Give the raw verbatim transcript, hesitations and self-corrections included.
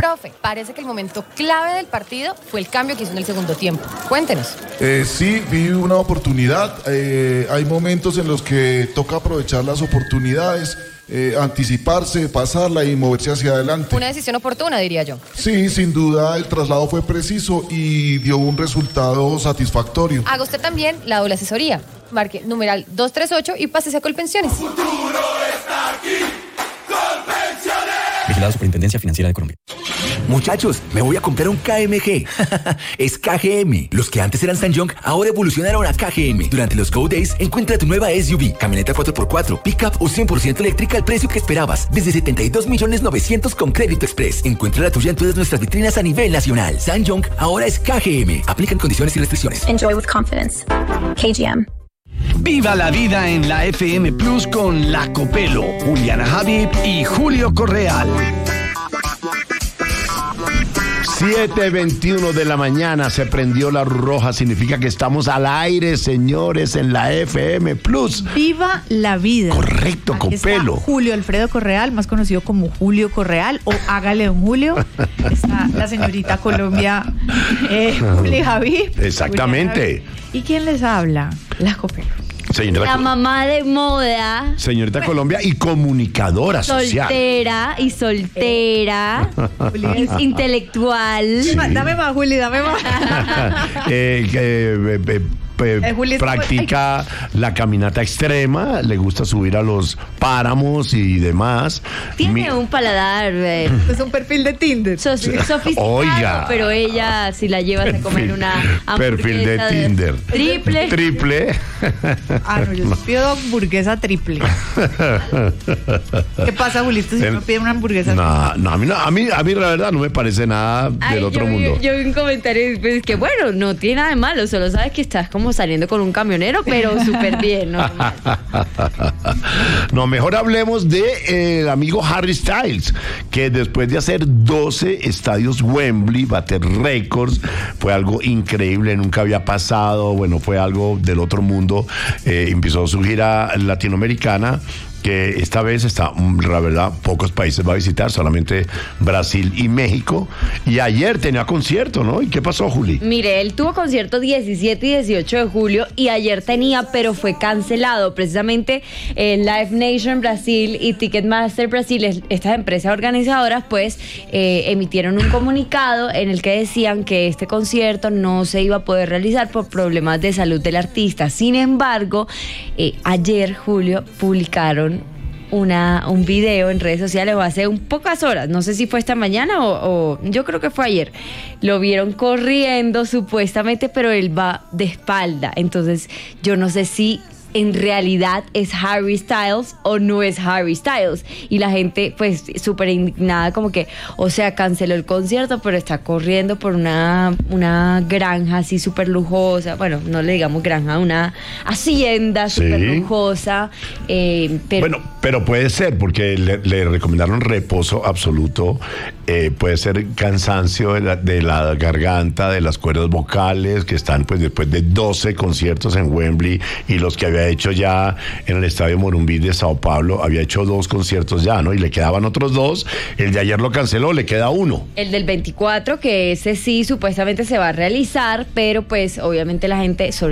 Profe, parece que el momento clave del partido fue el cambio que hizo en el segundo tiempo. Cuéntenos. Eh, sí, vi una oportunidad. Eh, hay momentos en los que toca aprovechar las oportunidades, eh, anticiparse, pasarla y moverse hacia adelante. Una decisión oportuna, diría yo. Sí, sin duda el traslado fue preciso y dio un resultado satisfactorio. Haga usted también la doble asesoría. Marque numeral dos tres ocho y pásese a Colpensiones. El futuro está aquí. Colpensiones. Vigilado Superintendencia Financiera de Colombia. Muchachos, me voy a comprar un K M G. Es K G M. Los que antes eran SsangYong ahora evolucionaron a K G M. Durante los Go Days, encuentra tu nueva S U V, camioneta cuatro por cuatro, pickup o cien por ciento eléctrica al precio que esperabas. Desde setenta y dos millones novecientos con Crédito Express. Encuentra la tuya en todas nuestras vitrinas a nivel nacional. SsangYong ahora es K G M. Aplican condiciones y restricciones. Enjoy with confidence. K G M. Viva la vida en la F M Plus con La Copelo, Juliana Habib y Julio Correal. siete veintiuno de la mañana se prendió la roja, significa que estamos al aire, señores, en la F M Plus. Viva la vida. Correcto, Aquí Copelo. Está Julio Alfredo Correal, más conocido como Julio Correal o Hágale Don Julio. Está la señorita Colombia, eh, Juli Javi. Exactamente. ¿Y quién les habla? La Copelo. Señorita La Co- mamá de moda. Señorita Colombia y comunicadora social. Soltera y soltera. Juli, intelectual. Sí. Dame más, Juli, dame más. eh, eh, eh, eh, Eh, Juli, practica la caminata extrema, le gusta subir a los páramos y demás. Tiene Mi- un paladar eh, Es un perfil de Tinder. so- sofisticado, Oiga. pero ella si la llevas a comer una hamburguesa perfil de Tinder. triple. Triple. Ah, no, yo pido hamburguesa triple. ¿Qué pasa, Julito, si El- uno pide una hamburguesa No, no, a mí, no, a mí, a mí la verdad no me parece nada Ay, del otro yo, vi- mundo. Yo vi un comentario pues, que bueno, no tiene nada de malo, solo sabes que estás como saliendo con un camionero, pero súper bien, ¿no? No, mejor hablemos de eh, el amigo Harry Styles, que después de hacer doce estadios Wembley, bater récords, fue algo increíble, nunca había pasado, bueno, fue algo del otro mundo. Eh, empezó su gira latinoamericana, que esta vez está, la verdad, pocos países va a visitar, solamente Brasil y México. Y ayer tenía concierto, ¿no? ¿Y qué pasó, Juli? Mire, él tuvo concierto diecisiete y dieciocho de julio y ayer tenía, pero fue cancelado. Precisamente eh, Live Nation Brasil y Ticketmaster Brasil, es- estas empresas organizadoras, pues eh, emitieron un comunicado en el que decían que este concierto no se iba a poder realizar por problemas de salud del artista. Sin embargo, eh, ayer, Julio, publicaron Una, un video en redes sociales o hace un pocas horas, no sé si fue esta mañana o, o yo creo que fue ayer, lo vieron corriendo supuestamente, pero él va de espalda, entonces yo no sé si en realidad es Harry Styles o no es Harry Styles, y la gente pues súper indignada como que, o sea, canceló el concierto pero está corriendo por una, una granja así súper lujosa, bueno, no le digamos granja, una hacienda Sí. súper lujosa, eh, pero Bueno, pero puede ser, porque le, le recomendaron reposo absoluto, eh, puede ser cansancio de la, de la garganta, de las cuerdas vocales, que están pues después de doce conciertos en Wembley, y los que había hecho ya en el Estadio Morumbí de Sao Paulo, había hecho dos conciertos ya, ¿no? Y le quedaban otros dos, el de ayer lo canceló, le queda uno. el del veinticuatro, que ese sí supuestamente se va a realizar, pero pues obviamente la gente, sobre